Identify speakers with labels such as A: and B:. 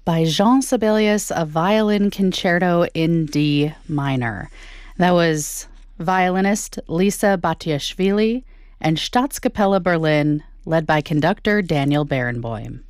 A: by Jean Sibelius, a violin concerto in D minor. That was violinist Lisa Batiashvili and Staatskapelle Berlin, led by conductor Daniel Barenboim.